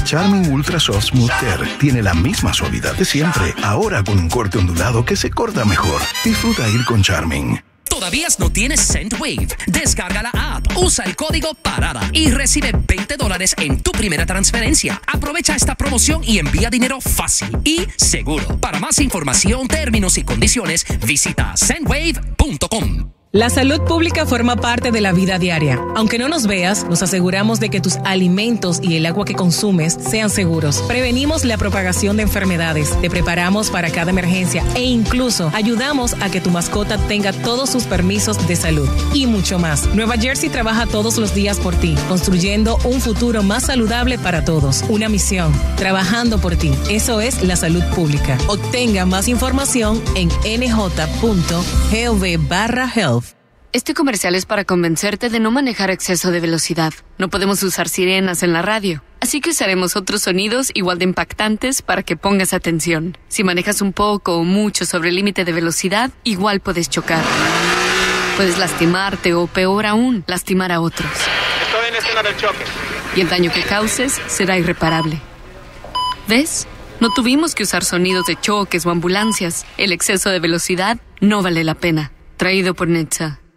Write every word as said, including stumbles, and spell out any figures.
Charmin Ultra Soft Smooth Care tiene la misma suavidad de siempre, ahora con un corte ondulado que se corta mejor. Disfruta ir con Charmin. ¿Todavía no tienes SendWave? Descarga la app, usa el código PARADA y recibe veinte dólares en tu primera transferencia. Aprovecha esta promoción y envía dinero fácil y seguro. Para más información, términos y condiciones, visita sendwave punto com. La salud pública forma parte de la vida diaria. Aunque no nos veas, nos aseguramos de que tus alimentos y el agua que consumes sean seguros. Prevenimos la propagación de enfermedades, te preparamos para cada emergencia e incluso ayudamos a que tu mascota tenga todos sus permisos de salud y mucho más. Nueva Jersey trabaja todos los días por ti, construyendo un futuro más saludable para todos. Una misión, trabajando por ti. Eso es la salud pública. Obtenga más información en nj punto gov barra health. Este comercial es para convencerte de no manejar a exceso de velocidad. No podemos usar sirenas en la radio, así que usaremos otros sonidos igual de impactantes para que pongas atención. Si manejas un poco o mucho sobre el límite de velocidad, igual puedes chocar. Puedes lastimarte o, peor aún, lastimar a otros. Estoy en escena del choque. Y el daño que causes será irreparable. ¿Ves? No tuvimos que usar sonidos de choques o ambulancias. El exceso de velocidad no vale la pena. Traído por N H T S A.